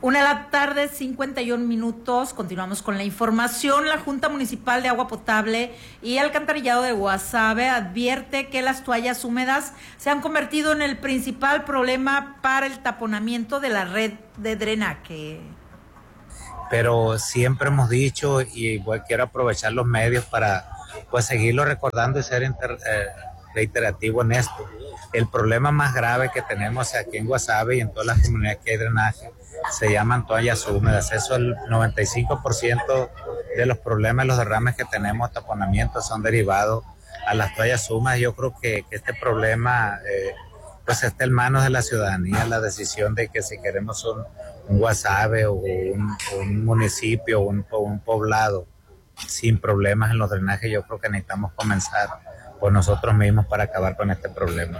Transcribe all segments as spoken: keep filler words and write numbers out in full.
Una de la tarde, cincuenta y un minutos. Continuamos con la información. La Junta Municipal de Agua Potable y Alcantarillado de Guasave advierte que las toallas húmedas se han convertido en el principal problema para el taponamiento de la red de drenaje. Pero siempre hemos dicho, y bueno, quiero aprovechar los medios para pues seguirlo recordando y ser inter, eh, reiterativo en esto. El problema más grave que tenemos aquí en Guasave y en todas las comunidades que hay drenaje se llaman toallas húmedas. Eso, el noventa y cinco por ciento de los problemas, los derrames que tenemos, taponamientos, son derivados a las toallas húmedas. Yo creo que, que este problema eh, pues está en manos de la ciudadanía, la decisión de que si queremos un, un Guasave o un, un municipio o un, un poblado sin problemas en los drenajes, yo creo que necesitamos comenzar por nosotros mismos para acabar con este problema.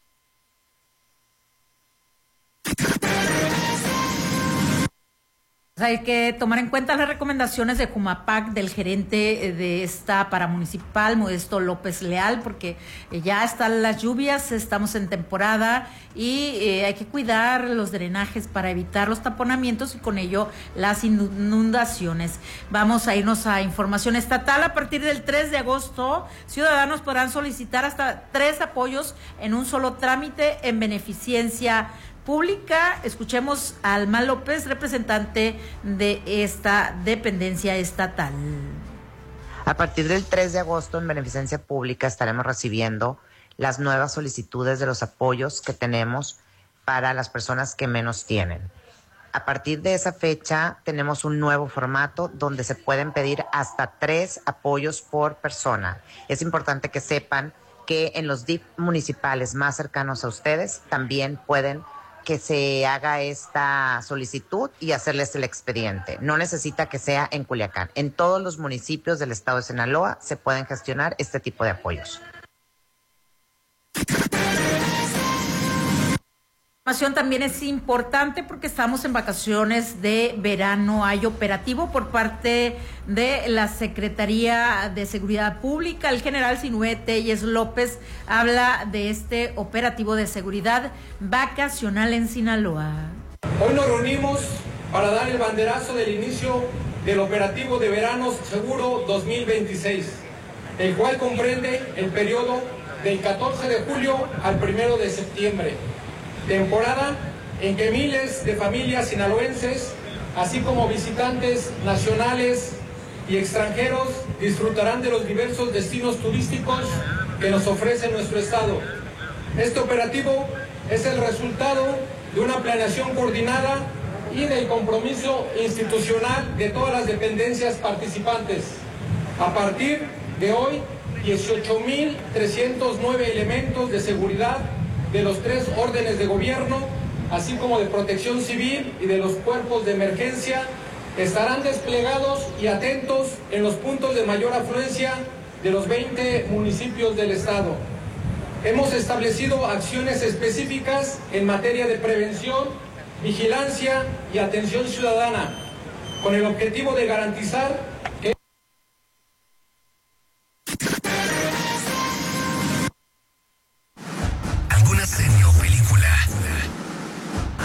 Hay que tomar en cuenta las recomendaciones de Jumapac, del gerente de esta paramunicipal, Modesto López Leal, porque ya están las lluvias, estamos en temporada y eh, hay que cuidar los drenajes para evitar los taponamientos y con ello las inundaciones. Vamos a irnos a información estatal. A partir del tres de agosto, ciudadanos podrán solicitar hasta tres apoyos en un solo trámite en beneficencia pública. Escuchemos a Alma López, representante de esta dependencia estatal. A partir del tres de agosto, en beneficencia pública, estaremos recibiendo las nuevas solicitudes de los apoyos que tenemos para las personas que menos tienen. A partir de esa fecha, tenemos un nuevo formato donde se pueden pedir hasta tres apoyos por persona. Es importante que sepan que en los D I F municipales más cercanos a ustedes también pueden que se haga esta solicitud y hacerles el expediente. No necesita que sea en Culiacán. En todos los municipios del estado de Sinaloa se pueden gestionar este tipo de apoyos. También es importante porque estamos en vacaciones de verano. Hay operativo por parte de la Secretaría de Seguridad Pública. El general Sinué Telles López habla de este operativo de seguridad vacacional en Sinaloa. Hoy nos reunimos para dar el banderazo del inicio del operativo de verano seguro dos mil veintiséis, el cual comprende el periodo del catorce de julio al primero de septiembre. Temporada en que miles de familias sinaloenses, así como visitantes nacionales y extranjeros, disfrutarán de los diversos destinos turísticos que nos ofrece nuestro estado. Este operativo es el resultado de una planeación coordinada y del compromiso institucional de todas las dependencias participantes. A partir de hoy, dieciocho mil trescientos nueve elementos de seguridad de los tres órdenes de gobierno, así como de protección civil y de los cuerpos de emergencia, estarán desplegados y atentos en los puntos de mayor afluencia de los veinte municipios del estado. Hemos establecido acciones específicas en materia de prevención, vigilancia y atención ciudadana, con el objetivo de garantizar